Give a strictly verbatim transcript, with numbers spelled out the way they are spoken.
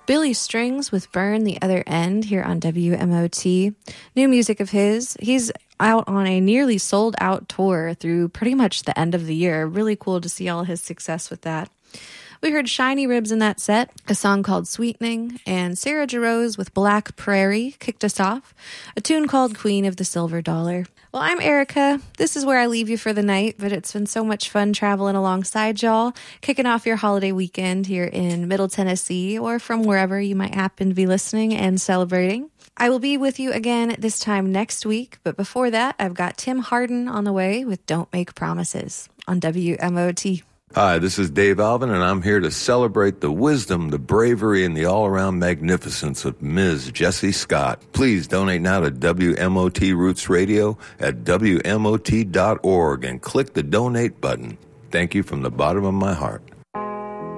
Billy Strings with Burn the Other End here on W M O T. New music of his. He's out on a nearly sold out tour through pretty much the end of the year. Really cool to see all his success with that. We heard Shiny Ribs in that set, a song called Sweetening, and Sarah Jarosz with Black Prairie kicked us off, a tune called Queen of the Silver Dollar. Well, I'm Erica. This is where I leave you for the night, but it's been so much fun traveling alongside y'all, kicking off your holiday weekend here in Middle Tennessee or from wherever you might happen to be listening and celebrating. I will be with you again this time next week, but before that, I've got Tim Hardin on the way with Don't Make Promises on W M O T. Hi, this is Dave Alvin, and I'm here to celebrate the wisdom, the bravery, and the all-around magnificence of Miz Jessie Scott. Please donate now to W M O T Roots Radio at W M O T dot org and click the donate button. Thank you from the bottom of my heart.